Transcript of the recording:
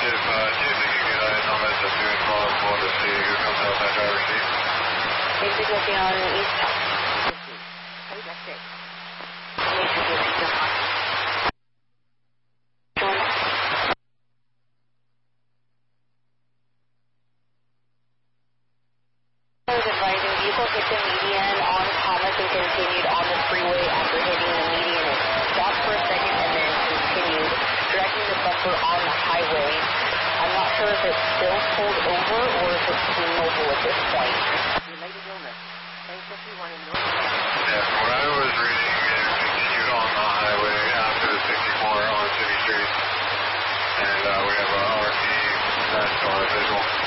do you think you could numbers as soon as possible to see who comes out that driver's seat? Basic looking on East. Hey, that's it. Advising vehicle hit the median on Thomas and continued on the freeway after hitting the median. It stopped for a second and then continued, directing the bumper on the highway. I'm not sure if it's still pulled over or if it's immobile at this point. Related illness. N51 in North. Yeah, from what I was reading, it continued on the highway after the 64 on City Street. And we have a RT that's on a visual.